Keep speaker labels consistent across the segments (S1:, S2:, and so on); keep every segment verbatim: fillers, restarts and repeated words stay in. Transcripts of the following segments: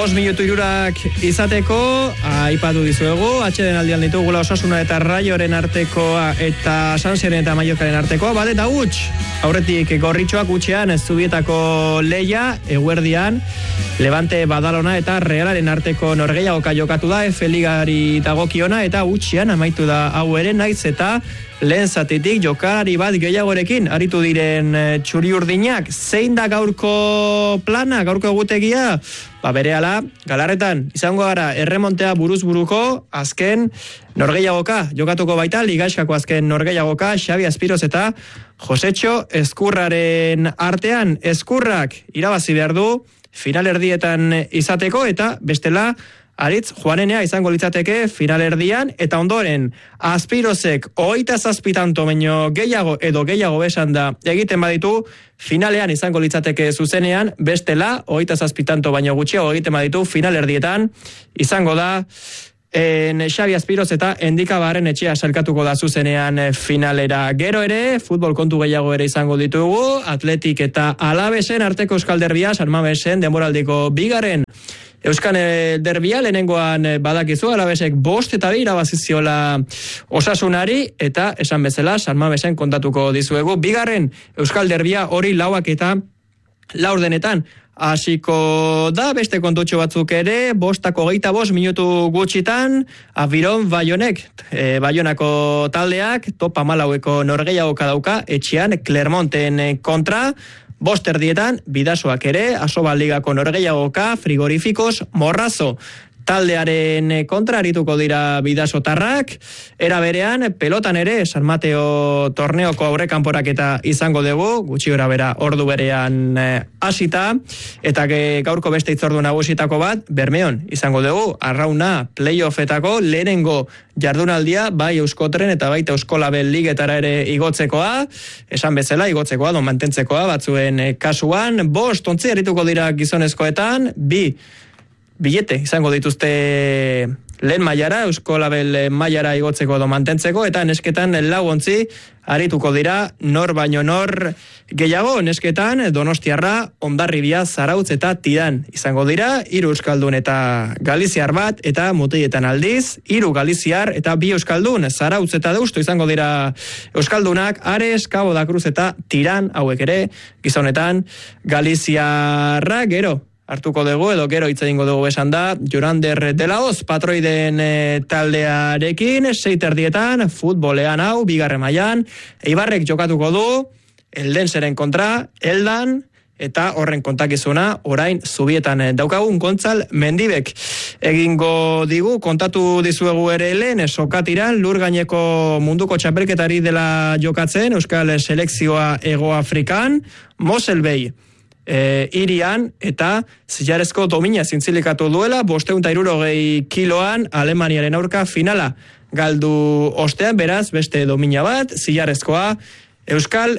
S1: bost minutu irurak izateko, aipatu dizuegu, atxeden aldian ditugula Osasuna eta Raioren artekoa eta Sansiren eta Mallorcaren artekoa, bat eta huts, aurretik gorritxoak utxean Zubietako leia, eguerdian, Levante Badalona eta Realaren arteko norgehiagoka jokatu da, F Ligari dagokiona eta utxean amaitu da hau ere, naiz eta lehen zatitik jokalari bat gehiagorekin aritu diren txuri urdinak. Zein da gaurko plana, gaurko egutegia? Ba berehala, Galarretan izango gara erremontea buruz buruko azken norgehiagoka jokatuko baita, ligaxkako azken norgehiagoka, Xabi Aspiroz eta Josetxo Ezkurraren artean. Ezkurrak irabazi behar du finalerdietan izateko eta bestela Aritz Juanenea izango litzateke finalerdian eta ondoren Aspirozek hogeita zazpi tanto baino gehiago edo gehiago besan da egiten baditu finalean izango litzateke zuzenean, bestela hogeita zazpi tanto baino gutxiago egiten baditu finalerdietan izango da en Xabi Aspiroz eta Endika Barrenetxea salkatuko da zuzenean finalera. Gero ere, futbol kontu gehiago ere izango ditugu, Atletik eta Alavesen arteko Euskal Derbia, San Mamesen denboraldiko bigarren Euskal Derbia, lehenengoan badakizu, Alavesek bost eta bi irabaziziola Osasunari, eta esan bezala, San Mamesen kontatuko dizuegu. Bigarren Euskal Derbia hori lauak eta laurdenetan hasiko da, beste kontutxo batzuk ere, bostako geita bost minutu gutxitan, Abiron Baionek, e, Baionako taldeak, topa malaueko norgehiagoka dauka, etxean Clermonten kontra, bost erdietan, bidasoak ere, Asobal Ligako norgehiagoka, Frigorifikos Morrazo taldearen kontra arituko dira bidasotarrak, era berean, pelotan ere, San Mateo torneoko aurrekanporak eta izango dugu, gutxi gora bera ordu berean hasita, eta gaurko beste itzordu nagusitako bat, Bermeon izango dugu, arrauna playoffetako lehenengo jardunaldia, bai Euskotren eta baita Euskolabel ligetara ere igotzekoa, esan bezala igotzekoa, don mantentzekoa, batzuen kasuan, bost ontzi arituko dira gizonezkoetan, bi bilete izango dituzte lehen mailara, Euskolabel mailara igotzeko edo mantentzeko, eta nesketan lau ontzi arituko dira nor baino nor gehiago, nesketan Donostiarra, Hondarribia, Zarautz eta Tiran izango dira, hiru euskaldun eta galiziar bat, eta mutiletan aldiz, hiru galiziar eta bi euskaldun, Zarautz eta Deusto izango dira euskaldunak, Ares, Cabo da Cruz eta Tiran, hauek ere, gizonetan Galiziarra, gero hartuko dugu, edo gero hitz egingo dugu esan da, Jorander de la Hoz, patroiden e, taldearekin, seiterdietan, futbolean hau, bigarren mailan, Eibarrek jokatuko du, Eldenseren kontra, Eldan, eta horren kontakizuna, orain Zubietan daukagun Gontzal Mendibek egingo digu, kontatu dizuegu ere lehen, Sokatiran, lur gaineko munduko txapelketari dela jokatzen, Euskal Selekzioa Ego Afrikan, Moselbei, E, irian eta zilarezko domina zintzilikatu duela, bosteun eta hirurogei kiloan Alemaniaren aurka finala galdu ostean, beraz beste domina bat, zilarezkoa Euskal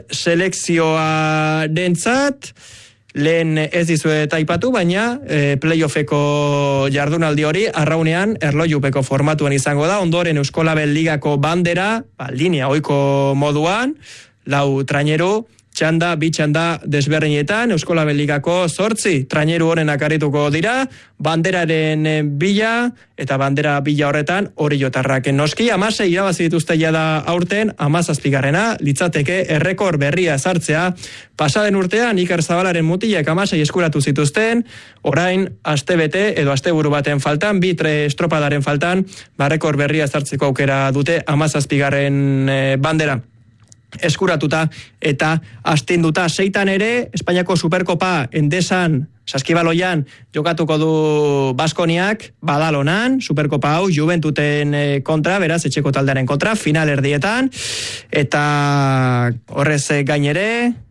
S1: Selekzioa dentzat, lehen ez dizuet aipatu, baina e, playoffeko jardunaldi hori arraunean erlojupeko formatuan izango da, ondoren Euskolabel Ligako bandera, ba, linea ohiko moduan, lau traineru, txanda, bi txanda desberdinetan, Euskolabel Ligako zortzi traineru honenak arituko dira, banderaren bila, eta bandera bila horretan hori jotarrak noski, amasei irabazi dituzte jada aurten, amazazpigarrena, litzateke errekor berria sartzea, pasaden urtean Iker Zabalaren mutilek amasei eskuratu zituzten, orain astebete edo asteburu baten faltan, bi tre estropadaren faltan, barrekor berria sartzeko aukera dute amazazpigarren eh, bandera eskuratuta eta astinduta. Seitan ere, Espainiako Superkopa Endesan, Saskibaloian jokatuko du Baskoniak, Badalonan, Superkopa hau, Juventuten kontra, beraz, etxeko taldearen kontra, finalerdietan, eta horrez gainere,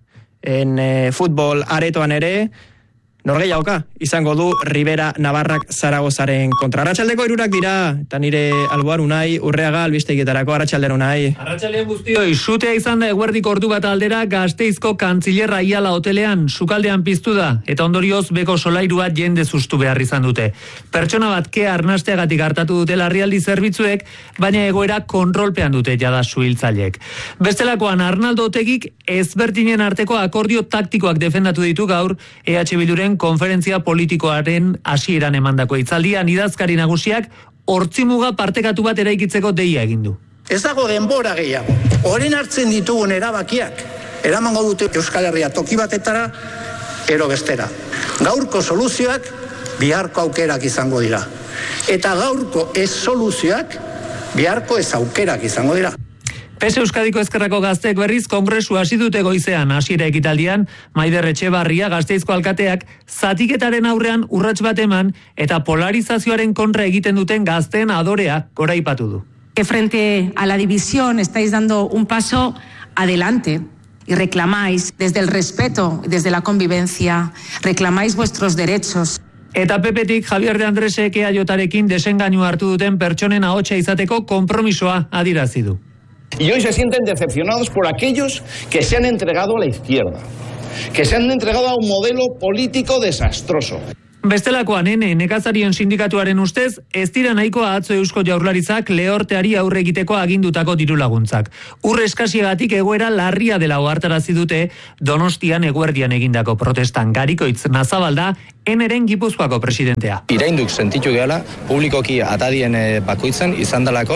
S1: en eh, futbol aretoan ere, norgehiagoka izango du Ribera Navarrak Zaragozaren kontra. Arratsaldeko hirurak dira, eta nire alboan Unai Urreaga albistegietarako. Arratsaldean Unai.
S2: Arratsaldean guztioi, sutea izan da eguerdiko ordu bat aldera Gasteizko Kantzilerra Iala hotelean, sukaldean piztu da, eta ondorioz beko solairua jende zuztu behar izan dute. Pertsona bat kea arnasteagatik hartatu dute larrialdi zerbitzuek, baina egoera kontrolpean dute jada suhiltzaileek. Bestelakoan Arnaldo Otegik ezberdinen arteko akordio taktikoak defendatu ditu gaur E H Bilduren zuen konferentzia politikoaren hasieran emandako hitzaldian idazkari nagusiak hortzimuga partekatu bat eraikitzeko deia egin du.
S3: Ez dago denbora gehiago. Orain hartzen ditugun erabakiak eramango dute Euskal Herria toki batetara ero bestera. Gaurko soluzioak biharko aukerak izango dira. Eta gaurko ez soluzioak biharko ez aukerak izango dira.
S2: P S Euskadiko Ezkerrako Gazteek berriz kongresu hasi dute goizean hasiera ekitaldian, Maider Etxebarria Gasteizko alkateak zatiketaren aurrean urrats bat eman eta polarizazioaren kontra egiten duten gazteen adorea goraipatu du.
S4: Que frente a la división estáis dando un paso adelante y reclamáis desde el respeto, desde la convivencia, reclamáis vuestros derechos.
S2: Eta Pepetik Javier de Andresek eaiotarekin desengainu hartu duten pertsonen ahotsa izateko konpromisoa adierazi du.
S5: Y hoy se sienten decepcionados por aquellos que se han entregado a la izquierda, que se han entregado a un modelo político desastroso.
S2: Bestelakoan ene nekazarien sindikatuaren ustez, ez dira nahikoa atzo Eusko Jaurlaritzak lehorteari aurre egiteko agindutako dirulaguntzak. Ur eskasiagatik egoera larria dela ohartarazi dute Donostian eguerdian egindako protestan. Garikoitz Nazabalda, eneren Gipuzkoako presidentea.
S6: Irainduk sentitu gehala, publikoki atadien e, bakoitzen izan dalako,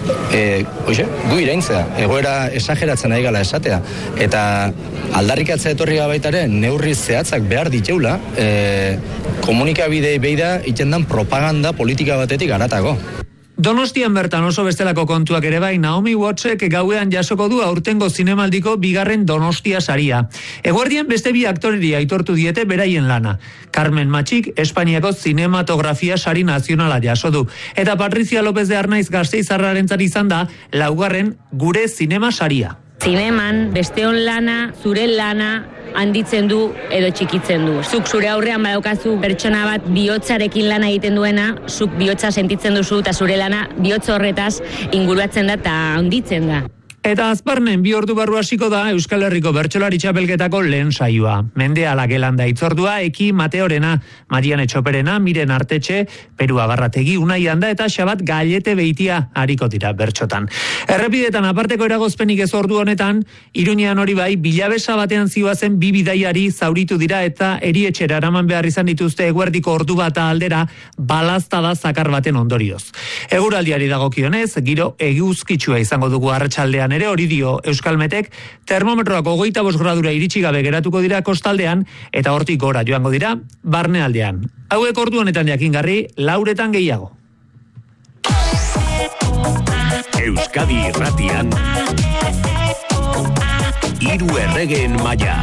S6: e, oixe, gu iraintzea, egoera esageratzen ari gala esatea. Eta aldarrikatzea etorri gabaitaren neurri zehatzak behar diteula, e, komunikabidei beida itendan propaganda politika batetik haratago.
S2: Donostian bertan oso bestelako kontuak ere bai, Naomi Wattsek gauean jasoko du aurtengo zinemaldiko bigarren Donostia saria. Eguerdian beste bi aktoreri aitortu diete beraien lana. Carmen Matxik Espainiako zinematografia sari nazionala jaso du. Eta Patricia López de Arnaiz Gasteiztarrarentzat izan da laugarren gure zinema saria.
S7: Zineman besteon lana, zure lana handitzen du edo txikitzen du. Zuk zure aurrean badaukazu pertsona bat bihotzarekin lana egiten duena, zuk bihotza sentitzen duzu eta zure lana bihotz horretaz inguratzen da eta handitzen da.
S2: Eta azparnen bi ordu barru hasiko da Euskal Herriko bertsolari txapelketako lehen saioa. Mendeala Gelanda itzordua, Eki Mateorena, Marian Etxoperena, Miren Artetxe, Peru Abarrategi, Unai Anda eta Xabat Gallete Beitia hariko dira bertxotan. Errepidetan aparteko eragozpenik ez ordu honetan, Iruñean hori bai, bilabesa batean zihoazen bi bidaiari zauritu dira eta erietxera eraman behar izan dituzte eguerdiko ordu bata aldera balaztada zakar baten ondorioz. Eguraldiari dagokionez, giro eguzkitsua izango dugu arratsaldean ere hori dio Euskalmetek, termometroak hogeita bost gradura iritsi gabe geratuko dira kostaldean eta hortik gora joango dira barnealdean. Hauek ordu honetan jakingarri, lauretan gehiago.
S8: Euskadi Irratian Hiru Erregeen Maila.